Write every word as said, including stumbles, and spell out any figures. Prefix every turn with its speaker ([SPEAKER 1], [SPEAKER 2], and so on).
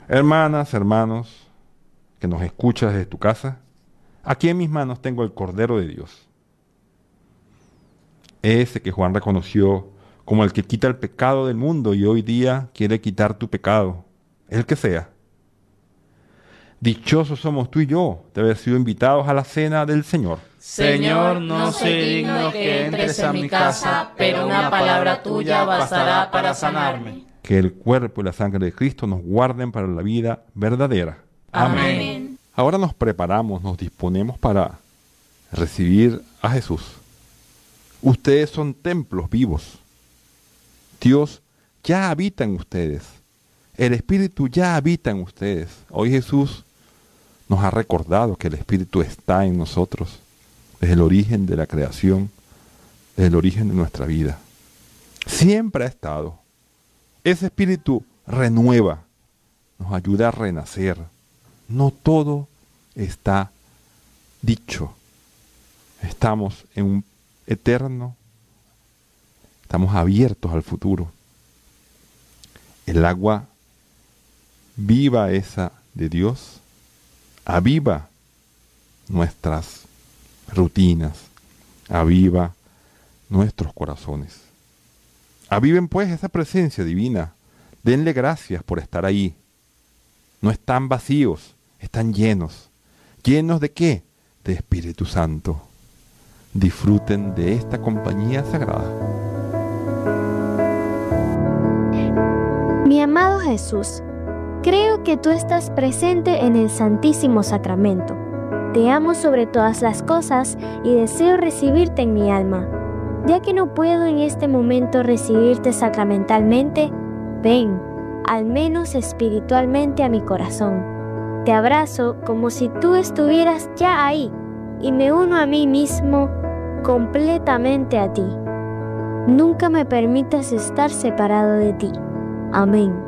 [SPEAKER 1] Hermanas, hermanos, que nos escuchas desde tu casa, aquí en mis manos tengo el Cordero de Dios. Ese que Juan reconoció como el que quita el pecado del mundo y hoy día quiere quitar tu pecado, el que sea. Dichosos somos tú y yo de haber sido invitados a la cena del Señor.
[SPEAKER 2] Señor, no soy digno que entres a mi casa, pero una palabra tuya bastará para sanarme.
[SPEAKER 1] Que el cuerpo y la sangre de Cristo nos guarden para la vida verdadera.
[SPEAKER 2] Amén.
[SPEAKER 1] Ahora nos preparamos, nos disponemos para recibir a Jesús. Ustedes son templos vivos. Dios ya habita en ustedes. El Espíritu ya habita en ustedes. Hoy Jesús nos ha recordado que el Espíritu está en nosotros desde el origen de la creación, desde el origen de nuestra vida. Siempre ha estado. Ese Espíritu renueva, nos ayuda a renacer. No todo está dicho. Estamos en un eterno, estamos abiertos al futuro. El agua viva esa de Dios aviva nuestras rutinas, aviva nuestros corazones. Aviven pues esa presencia divina. Denle gracias por estar ahí. No están vacíos, están llenos. ¿Llenos de qué? De Espíritu Santo. Disfruten de esta compañía sagrada.
[SPEAKER 3] Mi amado Jesús, creo que tú estás presente en el Santísimo Sacramento. Te amo sobre todas las cosas y deseo recibirte en mi alma. Ya que no puedo en este momento recibirte sacramentalmente, ven, al menos espiritualmente, a mi corazón. Te abrazo como si tú estuvieras ya ahí y me uno a mí mismo completamente a ti. Nunca me permitas estar separado de ti. Amén.